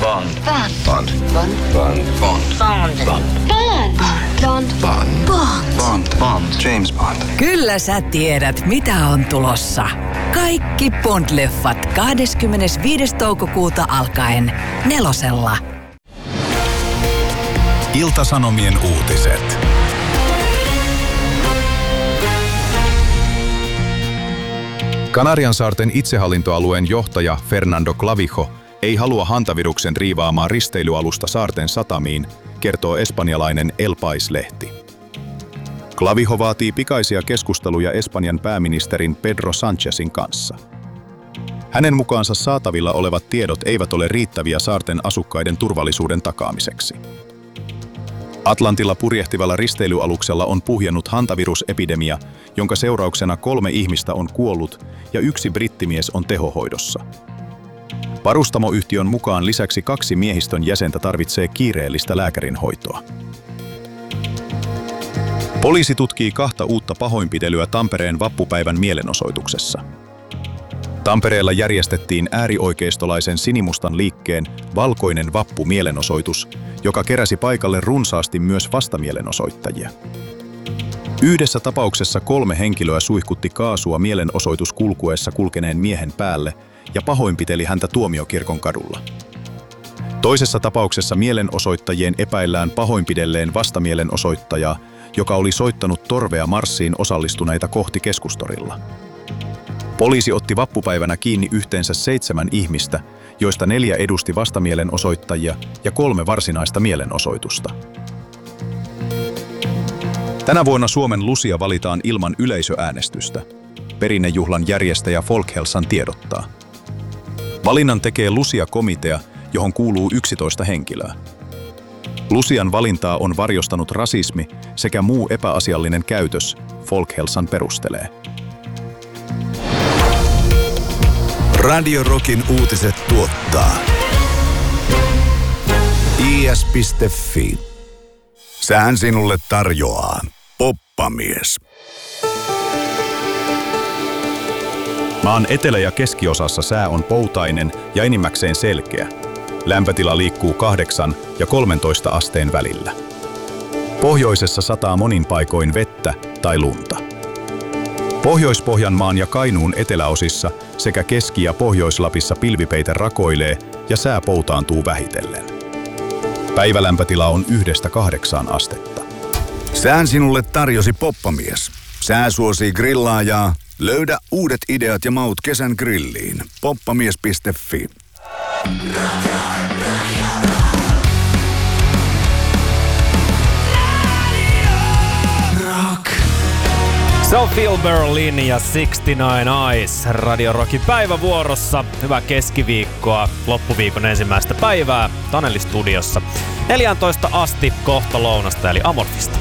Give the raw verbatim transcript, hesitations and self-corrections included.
Bond. Bond. Bond. Bond. Bond. Bond. Bond. Bond. Bond. Bond. Bond. Bond. Bond. James Bond. Kyllä sä tiedät, mitä on tulossa. Kaikki Bond-leffat kahdeskymmenesviides toukokuuta alkaen Nelosella. Ilta-Sanomien uutiset. Kanariansaarten itsehallintoalueen johtaja Fernando Clavijo ei halua hantaviruksen riivaamaa risteilyalusta saarten satamiin, kertoo espanjalainen El País-lehti. Clavijo vaatii pikaisia keskusteluja Espanjan pääministerin Pedro Sánchezin kanssa. Hänen mukaansa saatavilla olevat tiedot eivät ole riittäviä saarten asukkaiden turvallisuuden takaamiseksi. Atlantilla purjehtivalla risteilyaluksella on puhjennut hantavirusepidemia, jonka seurauksena kolme ihmistä on kuollut ja yksi brittimies on tehohoidossa. Varustamoyhtiön mukaan lisäksi kaksi miehistön jäsentä tarvitsee kiireellistä lääkärinhoitoa. Poliisi tutkii kahta uutta pahoinpitelyä Tampereen vappupäivän mielenosoituksessa. Tampereella järjestettiin äärioikeistolaisen sinimustan liikkeen Valkoinen vappu-mielenosoitus, joka keräsi paikalle runsaasti myös vastamielenosoittajia. Yhdessä tapauksessa kolme henkilöä suihkutti kaasua mielenosoitus kulkuessa kulkeneen miehen päälle ja pahoinpiteli häntä Tuomiokirkon kadulla. Toisessa tapauksessa mielenosoittajien epäillään pahoinpidelleen vastamielenosoittajaa, joka oli soittanut torvea marssiin osallistuneita kohti Keskustorilla. Poliisi otti vappupäivänä kiinni yhteensä seitsemän ihmistä, joista neljä edusti vastamielenosoittajia ja kolme varsinaista mielenosoitusta. Tänä vuonna Suomen Lucia valitaan ilman yleisöäänestystä. Perinnejuhlan järjestäjä Folkhälsan tiedottaa. Valinnan tekee Lucia-komitea, johon kuuluu yksitoista henkilöä. Lucian valintaa on varjostanut rasismi sekä muu epäasiallinen käytös, Folkhälsan perustelee. Radio Rockin uutiset tuottaa i s piste f i. Sään sinulle tarjoaa Poppamies. Maan etelä- ja keskiosassa sää on poutainen ja enimmäkseen selkeä. Lämpötila liikkuu kahdeksan ja kolmentoista asteen välillä. Pohjoisessa sataa monin paikoin vettä tai lunta. Pohjois-Pohjanmaan ja Kainuun eteläosissa sekä Keski- ja Pohjois-Lapissa pilvipeite rakoilee ja sää poutaantuu vähitellen. Päivälämpötila on yhdestä kahdeksaan astetta. Sään sinulle tarjosi Poppamies. Sää suosii grillaajaa. Löydä uudet ideat ja maut kesän grilliin. poppamies piste f i. Sophie Berlin ja sixty-nine Eyes Radio Rockin päivävuorossa. Hyvää keskiviikkoa, loppuviikon ensimmäistä päivää Taneli studiossa. neljätoista asti kohta lounasta eli Amorfista.